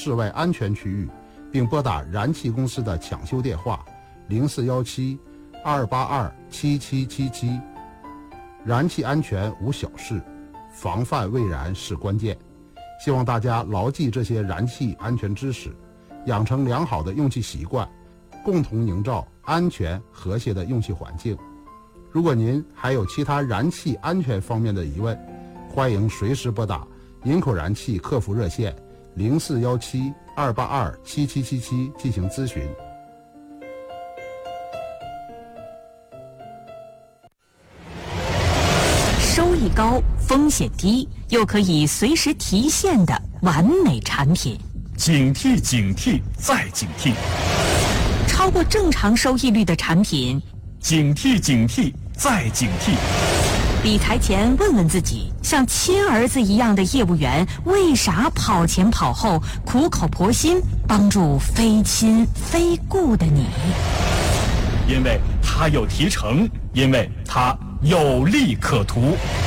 室外安全区域，并拨打燃气公司的抢修电话0417-282-7777。燃气安全无小事，防范未然是关键。希望大家牢记这些燃气安全知识，养成良好的用气习惯，共同营造安全和谐的用气环境。如果您还有其他燃气安全方面的疑问，欢迎随时拨打营口燃气客服热线0417-282-7777进行咨询。 收益高、风险低，又可以随时提现的完美产品。 警惕警惕再警惕， 超过正常收益率的产品， 警惕警惕再警惕。 理财前问问自己，像亲儿子一样的业务员为啥跑前跑后，苦口婆心帮助非亲非故的你？ 因为他有提成，因为他有利可图。